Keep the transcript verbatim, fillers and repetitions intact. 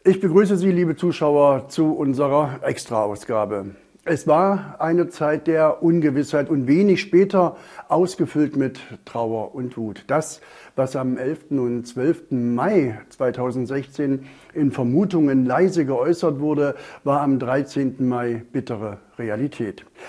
Ich begrüße Sie, liebe Zuschauer, zu unserer Extra-Ausgabe. Es war eine Zeit der Ungewissheit und wenig später ausgefüllt mit Trauer und Wut. Das, was am elften und zwölften Mai zweitausendsechzehn in Vermutungen leise geäußert wurde, war am dreizehnten Mai bittere Realität.